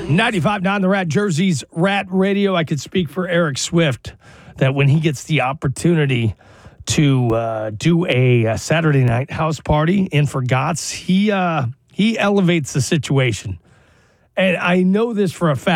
95.9 The Rat, Jersey's Rat Radio. I could speak for Eric Swift that when he gets the opportunity to do a Saturday night house party in for Gotts, he elevates the situation. And I know this for a fact.